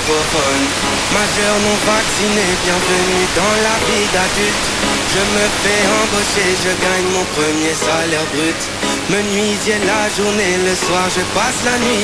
francophone. Majeur non vacciné, bienvenue dans la vie d'adulte. Je me fais embaucher, je gagne mon premier salaire brut. Menuisier la journée, le soir je passe la nuit